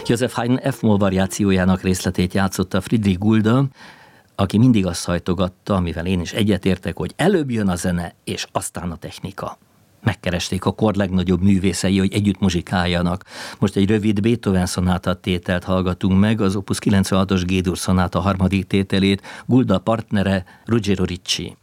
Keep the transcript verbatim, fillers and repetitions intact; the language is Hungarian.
Joseph Haydn F-moll variációjának részletét játszotta Friedrich Gulda, aki mindig azt hajtogatta, amivel én is egyetértek, hogy előbb jön a zene, és aztán a technika. Megkeresték a kor legnagyobb művészei, hogy együtt muzsikáljanak. Most egy rövid Beethoven szonáta tételt hallgatunk meg, az Opus kilencvenhatos G-dur szonáta harmadik tételét, Gulda partnere Ruggero Ricci.